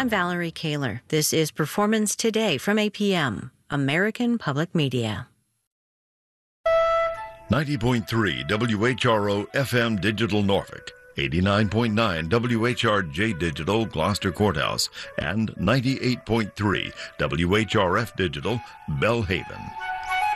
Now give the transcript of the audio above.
I'm Valerie Kaler. This is Performance Today from APM, American Public Media. 90.3 WHRO FM Digital Norfolk, 89.9 WHRJ Digital Gloucester Courthouse, and 98.3 WHRF Digital Belhaven.